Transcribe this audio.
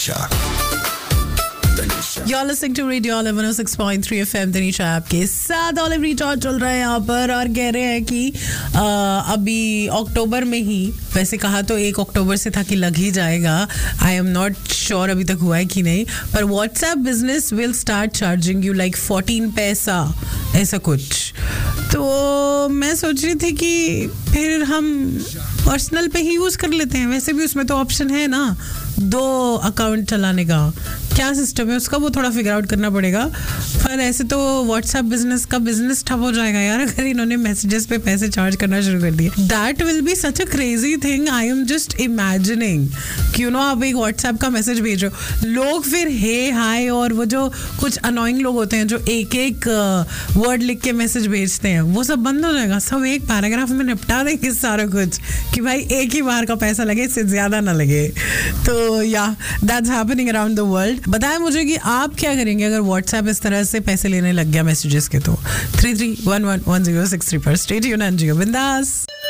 Tanisha You're listening to Radio Olive 106.3 FM. Tanisha आपके साथ olive recharge चल रहा है यहाँ पर और कह रहे हैं कि अभी अक्टूबर में ही, वैसे कहा तो 1 अक्टूबर से था कि लग ही जाएगा. आई एम नॉट श्योर अभी तक हुआ है कि नहीं, पर WhatsApp business will start charging you like 14 पैसा, ऐसा कुछ. तो मैं सोच रही थी कि फिर हम पर्सनल पे ही यूज़ कर लेते हैं. वैसे भी उसमें तो ऑप्शन है ना 2 अकाउंट चलाने का. क्या सिस्टम है उसका वो थोड़ा फिगर आउट करना पड़ेगा. पर ऐसे तो व्हाट्सएप बिजनेस का बिजनेस ठप हो जाएगा यार अगर इन्होंने मैसेजेस पे पैसे चार्ज करना शुरू कर दिए. That will be such a crazy thing. I am just imagining कि आप एक व्हाट्सएप का मैसेज भेज रहे हो, लोग फिर हे हाय और वो जो कुछ अनोइंग लोग होते हैं जो एक वर्ड लिख के मैसेज भेजते हैं, वो सब बंद हो जाएगा. सब एक पैराग्राफ में निपटा देंगे सारा कुछ कि भाई एक ही बार का पैसा लगे, इससे ज्यादा ना लगे. तो या that's happening around the world. बताएं मुझे कि आप क्या करेंगे अगर व्हाट्सएप इस तरह से पैसे लेने लग गया मैसेजेस के. तो 33111063 पर स्टे ट्यून्ड एंड जियो बिंदास.